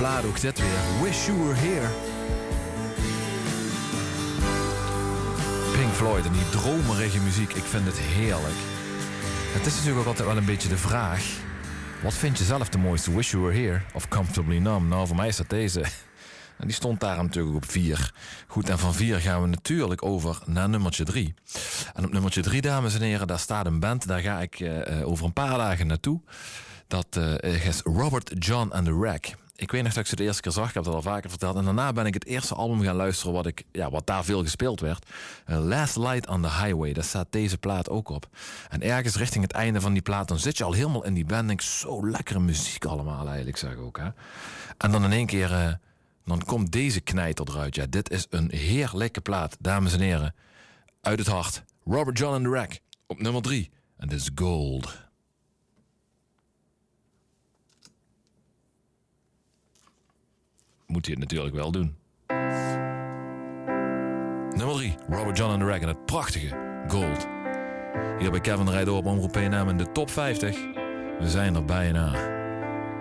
plaat ook dit weer. Wish You Were Here. Pink Floyd en die dromerige muziek, ik vind het heerlijk. Het is natuurlijk ook altijd wel een beetje de vraag... wat vind je zelf de mooiste? Wish You Were Here of Comfortably Numb? Nou, voor mij is dat deze. En die stond daar natuurlijk ook op 4. Goed, en van 4 gaan we natuurlijk over naar nummertje 3. En op nummertje 3, dames en heren, daar staat een band. Daar ga ik over een paar dagen naartoe. Dat is Robert John and the Wreck. Ik weet nog dat ik ze de eerste keer zag, ik heb dat al vaker verteld. En daarna ben ik het eerste album gaan luisteren wat daar veel gespeeld werd. Last Light on the Highway, daar staat deze plaat ook op. En ergens richting het einde van die plaat, dan zit je al helemaal in die band. Denk zo lekkere muziek allemaal eigenlijk, zeg ik ook. Hè? En dan in één keer, dan komt deze knijter eruit. Ja, dit is een heerlijke plaat, dames en heren. Uit het hart, Robert John and the Wreck, op nummer 3. En dit is Gold. Moet hij het natuurlijk wel doen. Nummer 3, Robert John and the Wreck en het prachtige Gold. Hier bij Kevin Rijden op Omroep PNM in de top 50. We zijn er bijna.